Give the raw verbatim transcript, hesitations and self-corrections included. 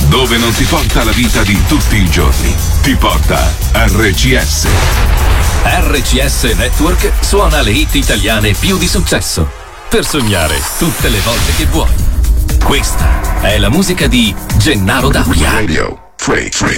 Dove non ti porta la vita di tutti i giorni, ti porta R C S. R C S Network suona le hit italiane più di successo, per sognare tutte le volte che vuoi. Questa è la musica di Gennaro D'Auria. Radio Free Free.